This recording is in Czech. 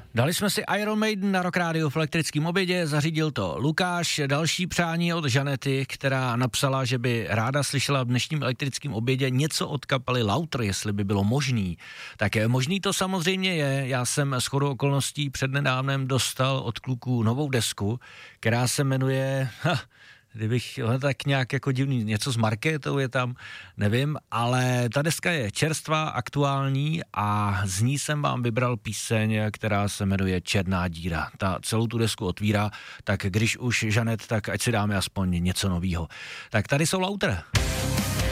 Dali jsme si Iron Maiden na Rock Radio v elektrickém obědě, zařídil to Lukáš. Další přání od Žanety, která napsala, že by ráda slyšela v dnešním elektrickém obědě něco od kapely Lauter, jestli by bylo možný. Tak možný to samozřejmě je. Já jsem shodou okolností přednedávnem dostal od kluků novou desku, která se jmenuje... Kdybych tak nějak jako divný, něco s marketou je tam, nevím, ale ta deska je čerstvá, aktuální a z ní jsem vám vybral píseň, která se jmenuje Černá díra. Ta celou tu desku otvírá, tak když už Žanet, tak ať si dáme aspoň něco novýho. Tak tady jsou Lauter.